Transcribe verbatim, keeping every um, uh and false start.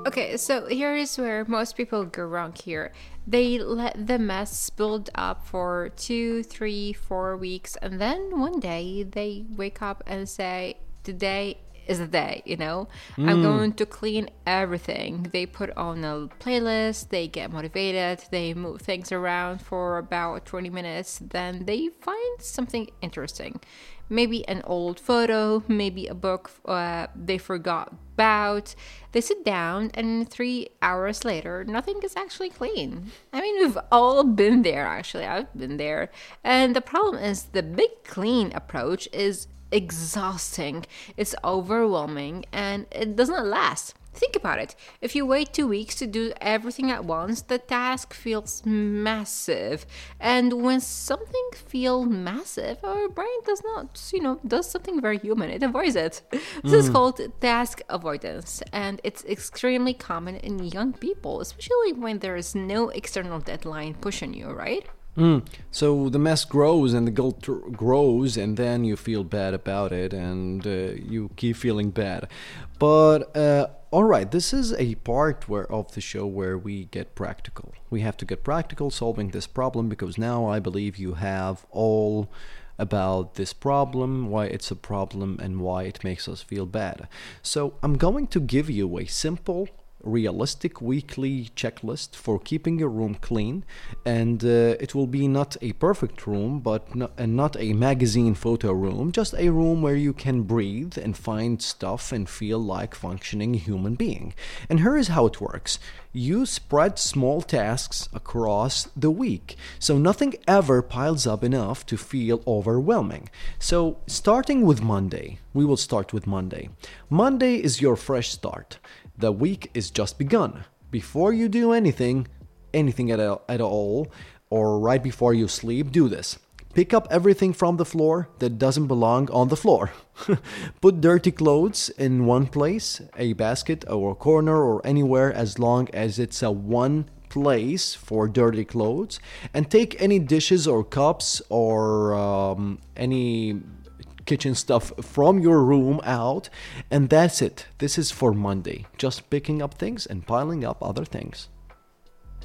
Okay, so here is where most people go wrong here. They let the mess build up for two, three, four weeks, and then one day they wake up and say, today is the day, you know? I'm Mm. going to clean everything. They put on a playlist, they get motivated, they move things around for about twenty minutes, then they find something interesting. Maybe an old photo, maybe a book uh, they forgot about. They sit down, and three hours later, nothing is actually clean. I mean, we've all been there, actually. I've been there. And the problem is the big clean approach is exhausting, it's overwhelming, and it does not last. Think about it. If you wait two weeks to do everything at once, the task feels massive. And when something feels massive, our brain does not, you know, does something very human. It avoids it. This is Mm. called task avoidance, and it's extremely common in young people, especially when there is no external deadline pushing you, right? Mm. So the mess grows and the guilt tr- grows, and then you feel bad about it, and uh, you keep feeling bad. But uh, all right, this is a part where of the show where we get practical. We have to get practical solving this problem because now I believe you have all about this problem, why it's a problem, and why it makes us feel bad. So I'm going to give you a simple realistic weekly checklist for keeping your room clean, and uh, it will be not a perfect room, but not, and not a magazine photo room, just a room where you can breathe and find stuff and feel like functioning human being. And here is how it works. You spread small tasks across the week, so nothing ever piles up enough to feel overwhelming. So starting with Monday, we will start with Monday. Monday is your fresh start. The week is just begun. Before you do anything, anything at, all, at all, or right before you sleep, do this. Pick up everything from the floor that doesn't belong on the floor. Put dirty clothes in one place, a basket or a corner or anywhere as long as it's a one place for dirty clothes. And take any dishes or cups or um, any kitchen stuff from your room out, and that's it. This is for Monday. Just picking up things and piling up other things.